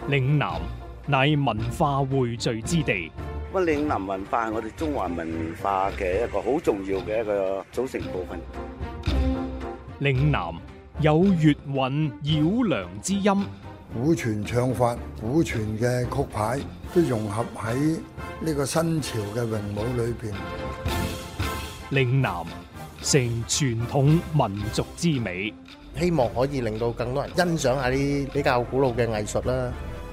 嶺南乃文化匯聚之地。 咁嶺南文化係我哋中華文化嘅一個好重要嘅一個組成部分。 嶺南有粵韻繞梁之音， 古傳唱法、古傳嘅曲牌都融合喺呢個新潮嘅詠舞裏邊。 嶺南成傳統民族之美， 希望可以令到更多人欣賞下啲比較古老嘅藝術啦。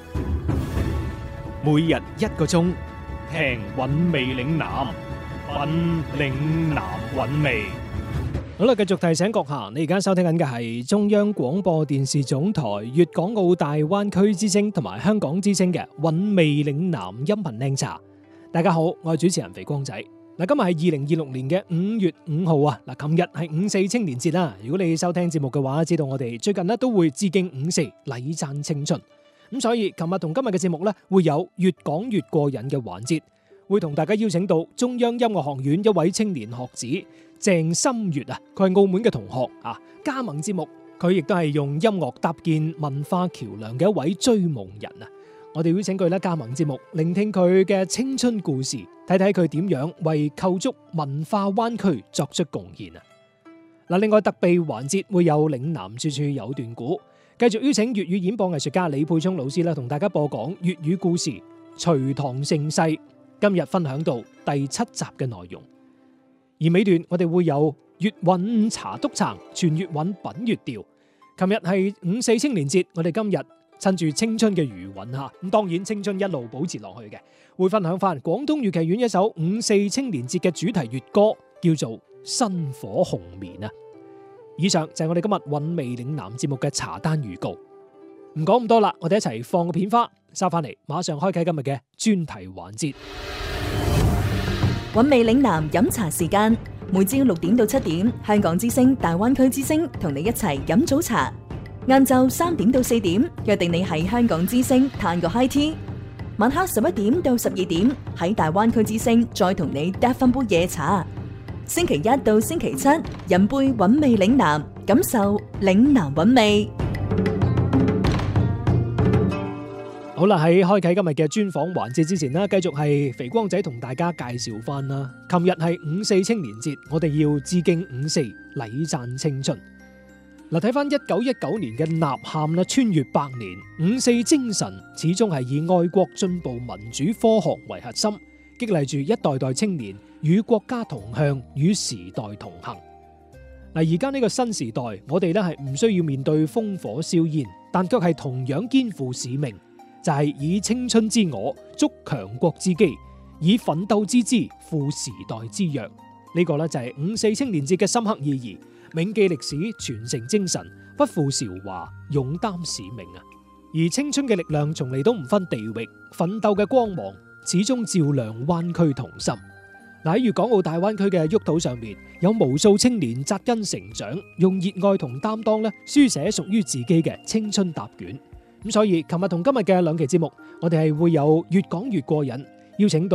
每日1個鐘，聽韻味嶺南，品嶺南韻味。好啦，繼續提醒閣下，你而家收聽緊嘅係中央廣播電視總台粵港澳大灣區之聲同埋香港之聲嘅韻味嶺南音頻靚茶。大家好，我係主持人肥光仔。嗱，今日係2026年嘅5月5號啊！嗱，琴日係5.4青年節啦。如果你收聽節目嘅話，知道我哋最近咧都會致敬5.4，禮讚青春。咁所以，琴日同今日嘅節目咧，會有越講越過癮嘅環節，會同大家邀請到中央音樂學院一位青年學子鄭心月啊，佢係澳門嘅同學啊，加盟節目。佢亦都係用音樂搭建文化橋樑嘅一位追夢人啊！我哋邀請佢咧加盟節目，聆聽佢嘅青春故事，睇睇佢點樣為構築文化灣區作出貢獻啊！嗱，另外特備環節會有嶺南處處有段古，繼續邀請粵語演播藝術家李沛聰老師啦，同大家播講粵語故事《隋唐盛世》。今日分享到第7集嘅內容，而尾段我哋會有粵韻茶篤撐，傳粵韻品粵調。琴日係5.4青年節，我哋今日趁住青春嘅餘韻吓，咁當然青春一路保持落去嘅，會分享翻廣東粵劇院一首5.4青年節嘅主題粵歌，叫做《薪火紅棉》啊！以上就係我哋今日韻味嶺南節目嘅茶單預告。唔講咁多啦，我哋一齊放個片花，收翻嚟，馬上開啟今日嘅專題環節。 韻味嶺南飲茶時間，每朝6點到7點，香港之聲、大灣區之聲同你一齊飲早茶。晏晝3點到4點，約定你喺香港之聲嘆個 high tea。晚黑11點到12點，喺大灣區之聲再同你嗒翻杯夜茶。星期一到星期七，飲杯韻味嶺南，感受嶺南韻味。 好啦，喺開啟今日嘅專訪環節之前啦，繼續係肥光仔同大家介紹翻啦。琴日係5.4青年節，我哋要致敬5.4，禮讚青春。嗱，睇翻1919年嘅吶喊啦，穿越百年，5.4精神始終係以愛國進步、民主科學為核心，激勵住一代代青年與國家同向，與時代同行。嗱，而家呢個新時代，我哋咧係唔需要面對烽火硝煙，但卻係同樣肩負使命。就係以青春之我築強國之基，以奮鬥之姿赴時代之躍。呢個咧就係5.4青年節嘅深刻意義，銘記歷史，傳承精神，不負韶華，勇擔使命啊！而青春嘅力量從嚟都唔分地域，奮鬥嘅光芒始終照亮灣區同心。嗱，喺粵港澳大灣區嘅沃土上面，有無數青年扎根成長，用熱愛同擔當咧書寫屬於自己嘅青春答卷。咁所以，琴日同今日嘅兩期節目，我哋係會有越講越過癮，邀請到